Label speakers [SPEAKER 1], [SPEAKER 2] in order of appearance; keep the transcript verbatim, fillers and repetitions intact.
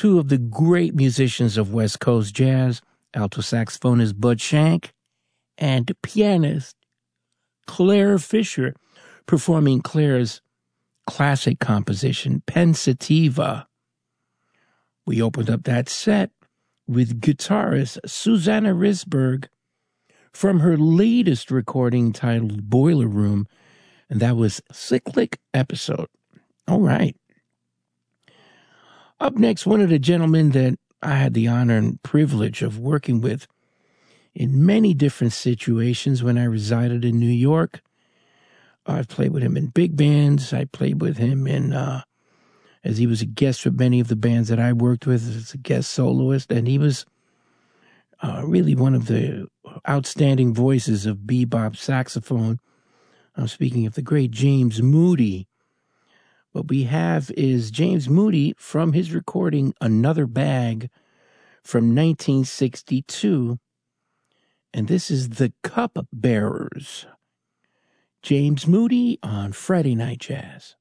[SPEAKER 1] two of the great musicians of West Coast jazz, alto saxophonist Bud Shank and pianist Claire Fisher, performing Claire's classic composition, Pensativa. We opened up that set with guitarist Susanna Risberg from her latest recording titled Boiler Room, and that was Cyclic Episode. All right. Up next, one of the gentlemen that I had the honor and privilege of working with in many different situations when I resided in New York. I've played with him in big bands. I played with him in, uh, as he was a guest with many of the bands that I worked with as a guest soloist, and he was uh, really one of the outstanding voices of bebop saxophone. I'm speaking of the great James Moody. What we have is James Moody from his recording Another Bag from nineteen sixty-two, and this is The Cup Bearers. James Moody on Friday Night Jazz.